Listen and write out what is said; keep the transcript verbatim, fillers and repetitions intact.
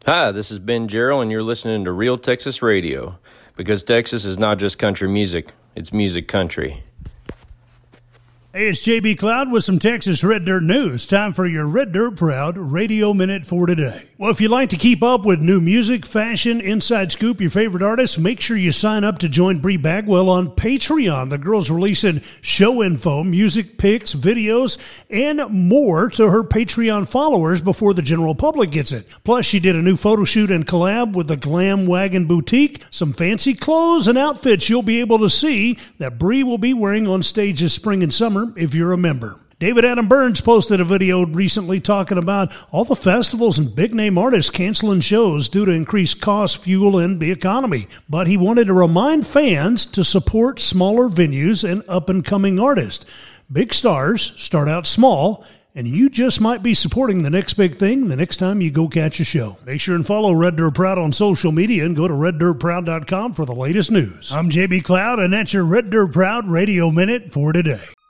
Hi, this is Ben Jarrell, and you're listening to Real Texas Radio, because Texas is not just country music, it's music country. Hey, it's J B Cloud with some Texas Red Dirt news. Time for your Red Dirt Proud Radio Minute for today. Well, if you'd like to keep up with new music, fashion, inside scoop, your favorite artists, make sure you sign up to join Bree Bagwell on Patreon. The girl's releasing show info, music pics, videos, and more to her Patreon followers before the general public gets it. Plus, she did a new photo shoot and collab with the Glam Wagon Boutique, some fancy clothes and outfits you'll be able to see that Bree will be wearing on stage this spring and summer if you're a member. David Adam Burns posted a video recently talking about all the festivals and big-name artists canceling shows due to increased costs, fuel, and the economy. But he wanted to remind fans to support smaller venues and up-and-coming artists. Big stars start out small, and you just might be supporting the next big thing the next time you go catch a show. Make sure and follow Red Dirt Proud on social media and go to red dirt proud dot com for the latest news. I'm J B Cloud, and that's your Red Dirt Proud Radio Minute for today.